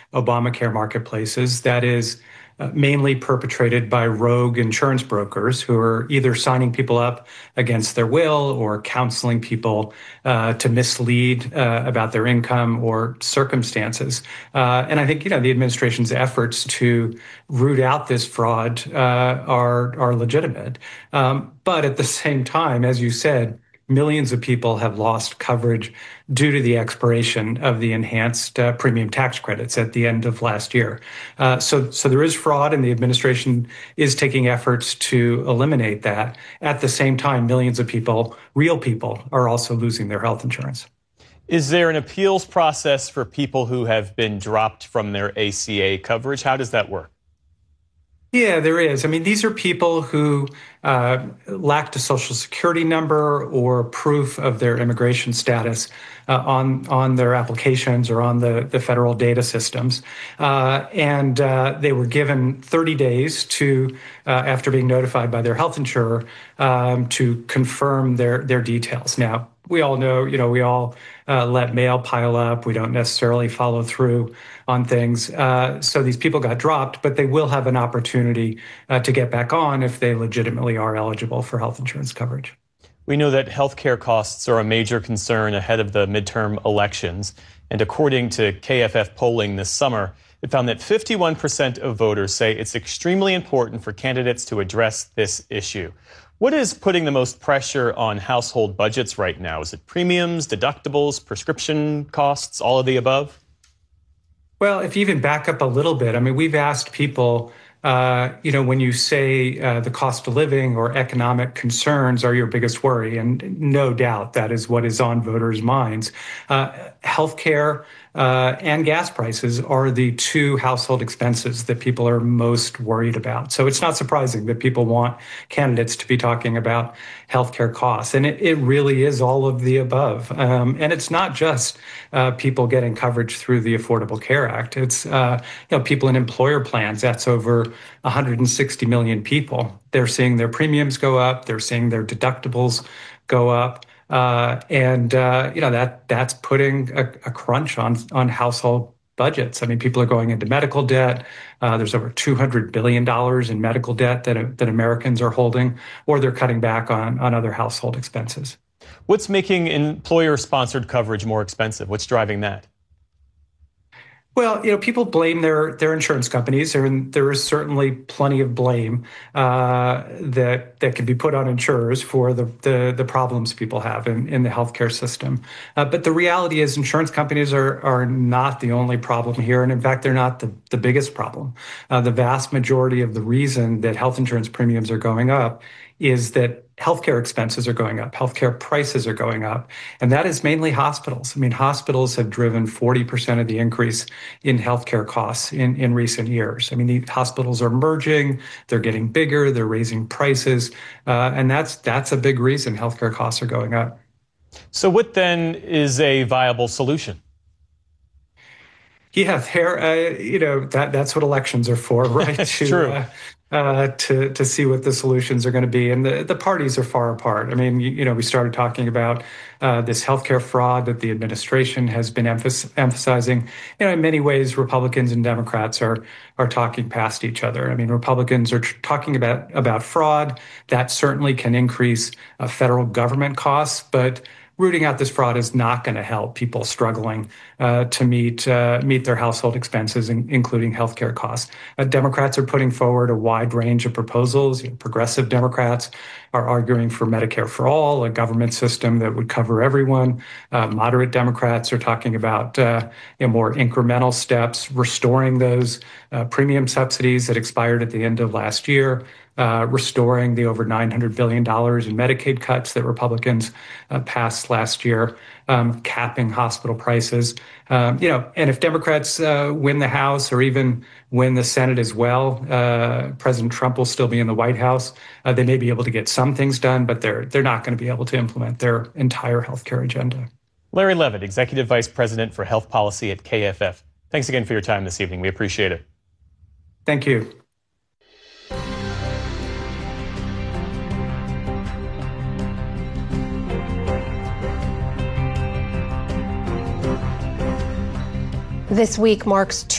Obamacare marketplaces that is mainly perpetrated by rogue insurance brokers who are either signing people up against their will or counseling people to mislead about their income or circumstances. And I think, the administration's efforts to root out this fraud are legitimate. But at the same time, as you said, millions of people have lost coverage due to the expiration of the enhanced premium tax credits at the end of last year. So there is fraud, and the administration is taking efforts to eliminate that. At the same time, millions of people, real people, are also losing their health insurance. Is there an appeals process for people who have been dropped from their ACA coverage? How does that work? Yeah, there is. I mean, these are people who lacked a social security number or proof of their immigration status on their applications or on the federal data systems. And they were given 30 days to, after being notified by their health insurer, to confirm their details. Now, we all know, we all let mail pile up. We don't necessarily follow through on things. So these people got dropped, but they will have an opportunity to get back on if they legitimately are eligible for health insurance coverage. We know that healthcare costs are a major concern ahead of the midterm elections. And according to KFF polling this summer, it found that 51% of voters say it's extremely important for candidates to address this issue. What is putting the most pressure on household budgets right now? Is it premiums, deductibles, prescription costs, all of the above? Well, if you even back up a little bit, I mean, we've asked people, when you say the cost of living or economic concerns are your biggest worry, and no doubt that is what is on voters' minds. Healthcare and gas prices are the two household expenses that people are most worried about. So it's not surprising that people want candidates to be talking about healthcare costs. And it really is all of the above. And it's not just people getting coverage through the Affordable Care Act. It's people in employer plans. That's over 160 million people. They're seeing their premiums go up. They're seeing their deductibles go up. That's putting a crunch on household budgets. I mean, people are going into medical debt. There's over $200 billion in medical debt that Americans are holding, or they're cutting back on other household expenses. What's making employer-sponsored coverage more expensive? What's driving that? Well, people blame their insurance companies, and there is certainly plenty of blame that can be put on insurers for the problems people have in the healthcare system. But the reality is insurance companies are not the only problem here. And in fact, they're not the biggest problem. The vast majority of the reason that health insurance premiums are going up is that healthcare expenses are going up, healthcare prices are going up, and that is mainly hospitals. I mean, hospitals have driven 40% of the increase in healthcare costs in recent years. I mean, the hospitals are merging, they're getting bigger, they're raising prices, and that's a big reason healthcare costs are going up. So what then is a viable solution? Yeah, that's what elections are for, right? True. To see what the solutions are going to be. And the parties are far apart. I mean, we started talking about this healthcare fraud that the administration has been emphasizing. In many ways, Republicans and Democrats are talking past each other. I mean, Republicans are talking about fraud. That certainly can increase federal government costs, but rooting out this fraud is not going to help people struggling to meet their household expenses, including healthcare costs. Democrats are putting forward a wide range of proposals. Progressive Democrats are arguing for Medicare for all, a government system that would cover everyone. Moderate Democrats are talking about more incremental steps, restoring those premium subsidies that expired at the end of last year. Restoring the over $900 billion in Medicaid cuts that Republicans passed last year, capping hospital prices. And if Democrats win the House or even win the Senate as well, President Trump will still be in the White House. They may be able to get some things done, but they're not going to be able to implement their entire healthcare agenda. Larry Levitt, Executive Vice President for Health Policy at KFF. Thanks again for your time this evening. We appreciate it. Thank you. This week marks